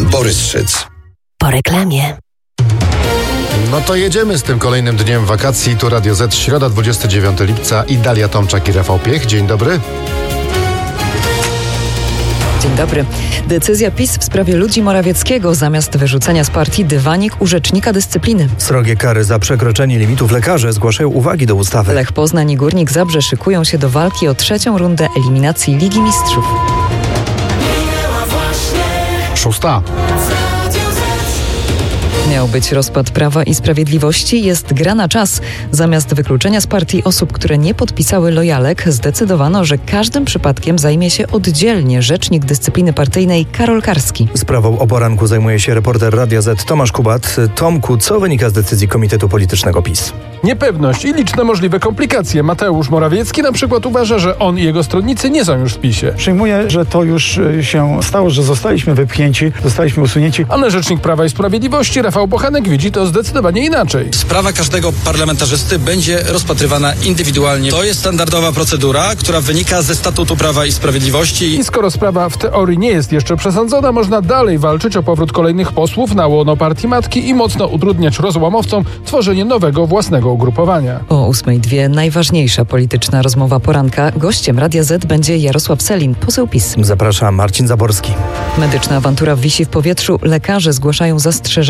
Borys Szyc. Po reklamie. No to jedziemy z tym kolejnym dniem wakacji. Tu Radio Z, środa 29 lipca i Dalia Tomczak i Rafał Piech. Dzień dobry. Dzień dobry. Decyzja PiS w sprawie Ludzi Morawieckiego. Zamiast wyrzucenia z partii dywanik u rzecznika dyscypliny. Srogie kary za przekroczenie limitów lekarze zgłaszają uwagi do ustawy. Lech Poznań i Górnik Zabrze szykują się do walki o trzecią rundę eliminacji Ligi Mistrzów. Szósta. Miał być rozpad Prawa i Sprawiedliwości, jest gra na czas. Zamiast wykluczenia z partii osób, które nie podpisały lojalek, zdecydowano, że każdym przypadkiem zajmie się oddzielnie rzecznik dyscypliny partyjnej Karol Karski. Sprawą o poranku zajmuje się reporter Radia Z Tomasz Kubat. Tomku, co wynika z decyzji Komitetu Politycznego PiS? Niepewność i liczne możliwe komplikacje. Mateusz Morawiecki na przykład uważa, że on i jego stronnicy nie są już w PiS-ie. Przyjmuję, że to już się stało, że zostaliśmy wypchnięci, zostaliśmy usunięci. Ale rzecznik Prawa i Sprawiedliwości Rafał Bochenek widzi to zdecydowanie inaczej. Sprawa każdego parlamentarzysty będzie rozpatrywana indywidualnie. To jest standardowa procedura, która wynika ze statutu Prawa i Sprawiedliwości. I skoro sprawa w teorii nie jest jeszcze przesądzona, można dalej walczyć o powrót kolejnych posłów na łono partii matki i mocno utrudniać rozłamowcom tworzenie nowego własnego ugrupowania. O 8:02 najważniejsza polityczna rozmowa poranka. Gościem Radia Z będzie Jarosław Sellin, poseł PiS. Zaprasza Marcin Zaborski. Medyczna awantura wisi w powietrzu. Lekarze zgłaszają zastrzeżenia